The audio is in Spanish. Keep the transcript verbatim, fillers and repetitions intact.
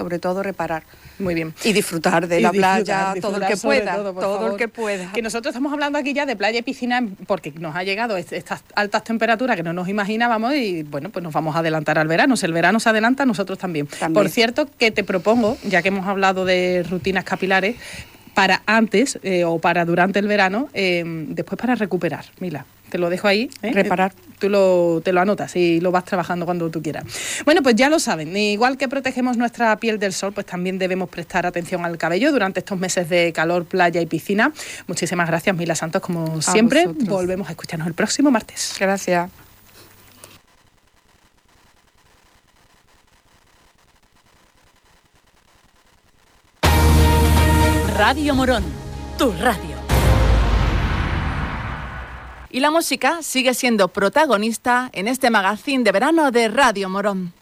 sobre todo reparar. Muy bien. Y disfrutar de y la disfrutar, playa, disfrutar todo el que pueda, todo, todo favor. el que pueda. Que nosotros estamos hablando aquí ya de playa y piscina porque nos ha llegado estas altas temperaturas que no nos imaginábamos y bueno, pues nos vamos a adelantar al verano. Si el verano se adelanta, nosotros también. también. Por cierto, que te propongo, ya que hemos hablado de rutinas capilares, para antes eh, o para durante el verano, eh, después para recuperar, Mila. Te lo dejo ahí. ¿eh? Reparar. Tú lo, te lo anotas y lo vas trabajando cuando tú quieras. Bueno, pues ya lo saben. Igual que protegemos nuestra piel del sol, pues también debemos prestar atención al cabello durante estos meses de calor, playa y piscina. Muchísimas gracias, Mila Santos, como a siempre. Vosotros. Volvemos a escucharnos el próximo martes. Gracias. Radio Morón, tu radio. Y la música sigue siendo protagonista en este magazín de verano de Radio Morón.